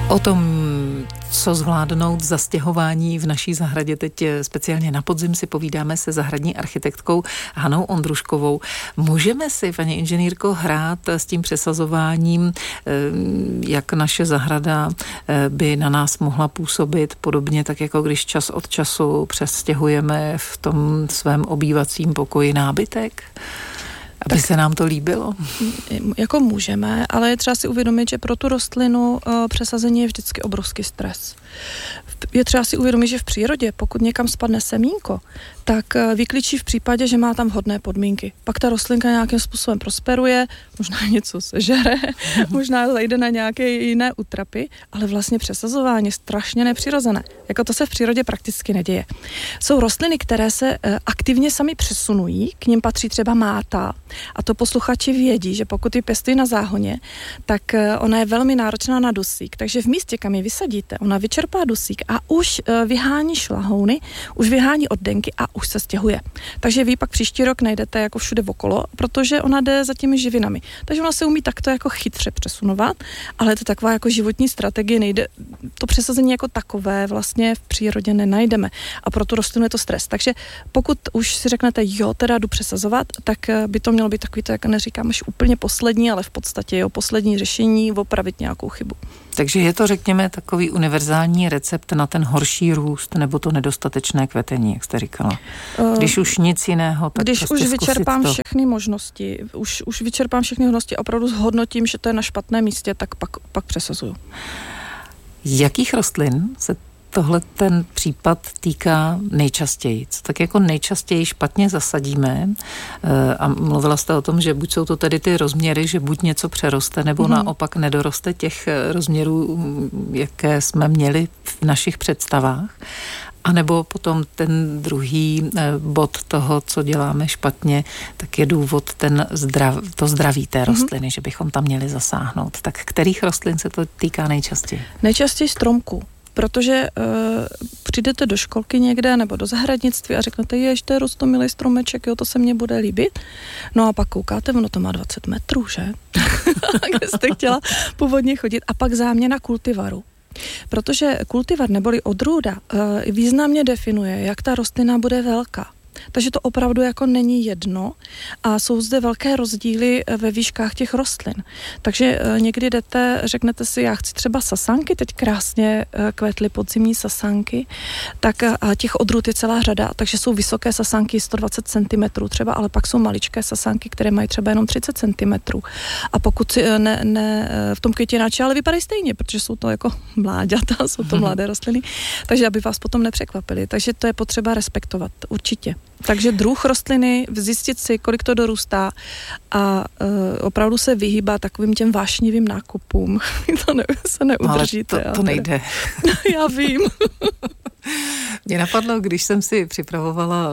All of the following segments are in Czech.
O tom, co zvládnout zastěhování v naší zahradě, teď speciálně na podzim si povídáme se zahradní architektkou Hanou Ondruškovou. Můžeme si, paní inženýrko, hrát s tím přesazováním, jak naše zahrada by na nás mohla působit, podobně tak jako když čas od času přestěhujeme v tom svém obývacím pokoji nábytek? Aby se nám to líbilo? Jako můžeme, ale je třeba si uvědomit, že pro tu rostlinu přesazení je vždycky obrovský stres. Je třeba si uvědomit, že v přírodě, pokud někam spadne semínko, tak vyklíčí v případě, že má tam vhodné podmínky. Pak ta rostlinka nějakým způsobem prosperuje, možná něco sežere, možná zajde na nějaké jiné útrapy, ale vlastně přesazování je strašně nepřirozené. Jako to se v přírodě prakticky neděje. Jsou rostliny, které se aktivně sami přesunují, k nim patří třeba máta, a to posluchači vědí, že pokud ji pěstují na záhoně, tak ona je velmi náročná na dusík, takže v místě, kam ji vysadíte, ona vyčerpá dusík a už vyhání šlahouny, už vyhání oddenky a už se stěhuje. Takže vy pak příští rok najdete jako všude okolo, protože ona jde za těmi živinami. Takže ona se umí takto jako chytře přesunovat, ale to taková jako životní strategie nejde. To přesazení jako takové vlastně v přírodě nenajdeme a pro tu rostlinu je to stres. Takže pokud už si řeknete, jo, teda jdu přesazovat, tak by to mělo být takový to, jak neříkám, až úplně poslední, ale v podstatě poslední řešení opravit nějakou chybu. Takže je to, řekněme, takový univerzální recept na ten horší růst nebo to nedostatečné kvetení, jak jste říkala. Když už nic jiného, tak když prostě už vyčerpám to. všechny možnosti, už vyčerpám všechny možnosti a opravdu zhodnotím, že to je na špatném místě, tak pak přesazuju. Jakých rostlin se tohle ten případ týká nejčastěji? Co tak jako nejčastěji špatně zasadíme? A mluvila jste o tom, že buď jsou to tedy ty rozměry, že buď něco přeroste, nebo naopak nedoroste těch rozměrů, jaké jsme měli v našich představách. A nebo potom ten druhý bod toho, co děláme špatně, tak je důvod to zdraví té rostliny, že bychom tam měli zasáhnout. Tak kterých rostlin se to týká nejčastěji? Nejčastěji stromků. Protože přijdete do školky někde nebo do zahradnictví a řeknete, jež to je roztomilý stromeček, jo, to se mně bude líbit. No a pak koukáte, ono to má 20 metrů, že? Kde jste chtěla původně chodit. A pak záměna kultivaru. Protože kultivar neboli odrůda významně definuje, jak ta rostlina bude velká. Takže to opravdu jako není jedno a jsou zde velké rozdíly ve výškách těch rostlin. Takže někdy jdete, řeknete si, já chci třeba sasánky, teď krásně kvetly podzimní sasánky, tak a těch odrůd je celá řada, takže jsou vysoké sasánky 120 cm třeba, ale pak jsou maličké sasánky, které mají třeba jenom 30 cm. A pokud si v tom květináči, ale vypadají stejně, protože jsou to jako mláďata, jsou to mladé rostliny, takže aby vás potom nepřekvapili. Takže to je potřeba respektovat, určitě. Takže druh rostliny, zjistit si, kolik to dorůstá a opravdu se vyhýbá takovým těm vášnivým nákupům. To se neudržíte. Ale to nejde. Já vím. Mě napadlo, když jsem si připravovala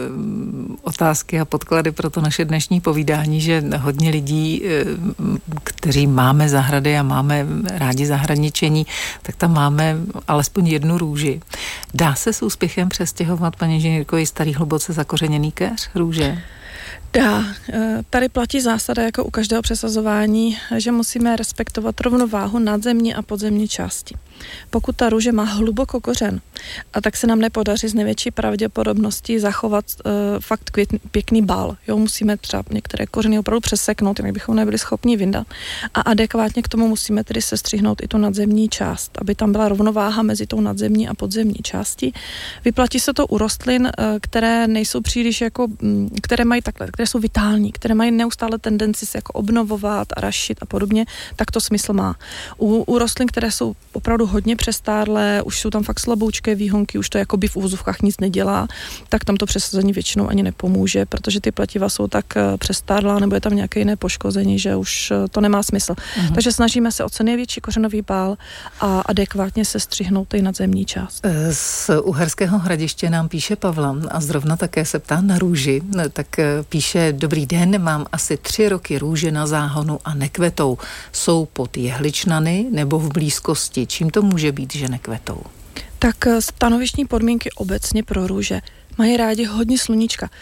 otázky a podklady pro to naše dnešní povídání, že hodně lidí, kteří máme zahrady a máme rádi zahradničení, tak tam máme alespoň jednu růži. Dá se s úspěchem přestěhovat, paní inženýrko, i starý hluboce zakořeněný keř růže? Dá. Tady platí zásada jako u každého přesazování, že musíme respektovat rovnováhu nadzemní a podzemní části. Pokud ta růže má hluboko kořen, a tak se nám nepodaří z největší pravděpodobností zachovat fakt pěkný bál. Jo, musíme třeba některé kořeny opravdu přeseknout, jinak bychom nebyli schopni vyndat. A adekvátně k tomu musíme tedy sestřihnout i tu nadzemní část, aby tam byla rovnováha mezi tou nadzemní a podzemní částí. Vyplatí se to u rostlin, které nejsou příliš jako, které mají takhle, které jsou vitální, které mají neustále tendenci se jako obnovovat a rašit a podobně, tak to smysl má. U rostlin, které jsou opravdu hodně přestárlé, už jsou tam fakt slaboučké výhonky, už to jakoby v úvozovkách nic nedělá, tak tam to přesazení většinou ani nepomůže, protože ty pletiva jsou tak přestárlá, nebo je tam nějaké jiné poškození, že už to nemá smysl. Takže snažíme se o co největší kořenový bál a adekvátně sestřihnout tej nadzemní část. Z Uherského Hradiště nám píše Pavla a zrovna také se ptá na růži, tak píše: dobrý den, mám asi 3 roky růže na záhonu a nekvetou. Jsou pod jehličnany nebo v blízkosti? Čím to může být, že nekvetou? Tak stanovištní podmínky obecně pro růže mají rádi hodně sluníčka.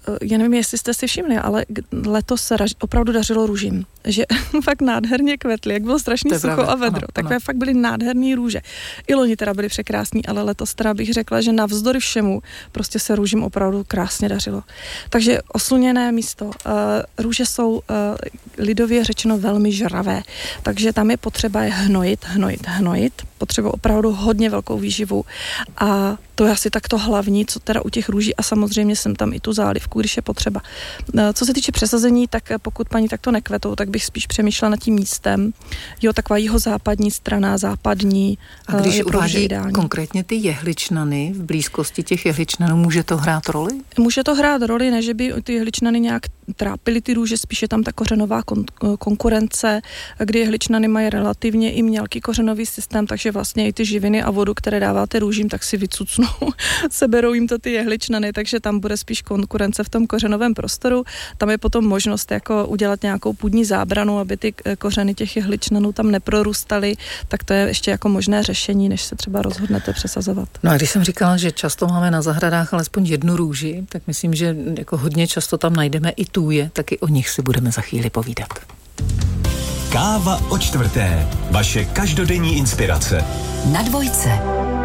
já nevím, jestli jste si všimli, ale letos se opravdu dařilo růžím, že fakt nádherně kvetly, jak bylo strašný sucho pravda. a vedro. Takové fakt byly nádherný růže. I loni teda byly překrásný, ale letos teda bych řekla, že navzdory všemu prostě se růžím opravdu krásně dařilo. Takže osluněné místo. Růže jsou lidově řečeno velmi žravé, takže tam je potřeba je hnojit. Potřeba opravdu hodně velkou výživu a to je asi tak to hlavní, co teda u těch růží a samozřejmě jsem tam i tu zálivku, když je potřeba. Co se týče přesazení, tak pokud paní takto nekvetou, tak bych spíš přemýšlela nad tím místem. Jo, taková jihozápadní strana, západní. A když uvádí konkrétně ty jehličnany, v blízkosti těch jehličnanů, může to hrát roli? Může to hrát roli, ne, že by ty jehličnany nějak trápily ty růže, spíš je tam ta kořenová konkurence, kdy jehličnany mají relativně i mělký kořenový systém, takže vlastně i ty živiny a vodu, které dáváte růžím, tak si vycucnou, seberou jim to ty jehličnany, takže tam bude spíš konkurence v tom kořenovém prostoru. Tam je potom možnost jako udělat nějakou půdní zábranu, aby ty kořeny těch jehličnanů tam neprorůstaly, tak to je ještě jako možné řešení, než se třeba rozhodnete přesazovat. No a když jsem říkala, že často máme na zahradách alespoň jednu růži, tak myslím, že jako hodně často tam najdeme i tůje, tak i o nich si budeme za chvíli povídat. Káva o čtvrté. Vaše každodenní inspirace. Na Dvojce.